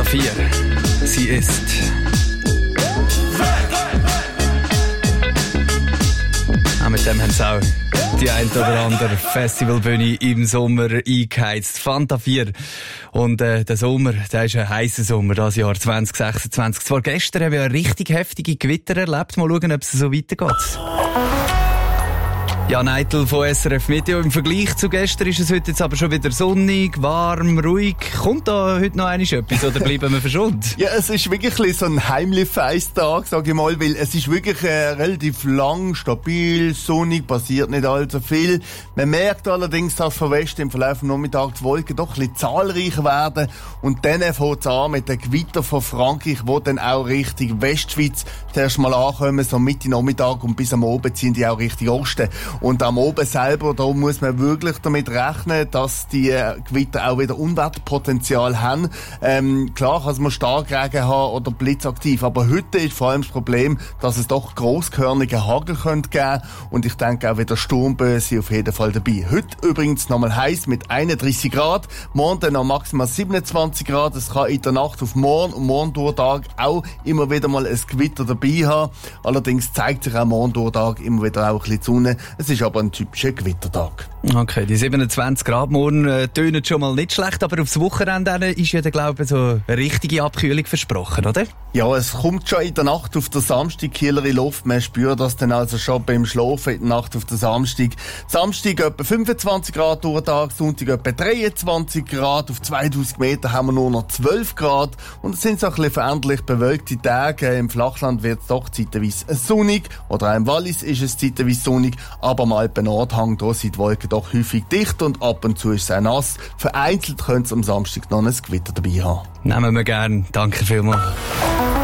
4. Sie ist... Auch mit dem haben sie auch die ein oder andere Festivalbühne im Sommer eingeheizt. Fanta 4. Und der Sommer, der ist ein heisser Sommer, das Jahr 2026. Zwar gestern haben wir eine richtig heftige Gewitter erlebt. Mal schauen, ob es so weitergeht. Ja, Neitel von SRF Meteo. Im Vergleich zu gestern ist es heute jetzt aber schon wieder sonnig, warm, ruhig. Kommt da heute noch etwas oder bleiben wir verschont? Ja, es ist wirklich so ein heimlich Feisttag, sage ich mal, weil es ist wirklich relativ lang, stabil, sonnig, passiert nicht allzu viel. Man merkt allerdings, dass von Westen im Verlauf des Nachmittags die Wolken doch ein bisschen zahlreicher werden und dann fängt es an mit dem Gewitter von Frankreich, wo dann auch Richtung Westschweiz zuerst mal ankommen, so Mitte Nachmittag und bis am Abend ziehen die auch Richtung Osten. Und am Oben selber, da muss man wirklich damit rechnen, dass die Gewitter auch wieder Unwetterpotenzial haben. Klar kann es mal Starkregen haben oder blitzaktiv, aber heute ist vor allem das Problem, dass es doch grosskörnige Hagel könnte geben und ich denke auch wieder Sturmböen auf jeden Fall dabei. Heute übrigens nochmal heiß mit 31 Grad, morgen dann noch maximal 27 Grad. Es kann in der Nacht auf morgen und morgen durch Tag auch immer wieder mal ein Gewitter dabei haben. Allerdings zeigt sich auch morgen durch Tag immer wieder auch ein bisschen die Sonne. Es ist aber ein typischer Gewittertag. Okay, die 27 Grad morgen tönen schon mal nicht schlecht, aber aufs Wochenende ist ja, glaube ich, so eine richtige Abkühlung versprochen, oder? Ja, es kommt schon in der Nacht auf der Samstag kühlere Luft. Man spürt das dann also schon beim Schlafen in der Nacht auf der Samstag. Samstag etwa 25 Grad durch den Tag, Sonntag etwa 23 Grad. Auf 2000 Meter haben wir nur noch 12 Grad. Und es sind so ein bisschen veränderlich bewölkte Tage. Im Flachland wird es doch zeitweise sonnig. Oder auch im Wallis ist es zeitweise sonnig. Aber am Alpen-Nordhang, da sind die Wolken doch häufig dicht und ab und zu ist es auch nass. Vereinzelt könnte es am Samstag noch ein Gewitter dabei haben. Nehmen wir gern. Danke vielmals.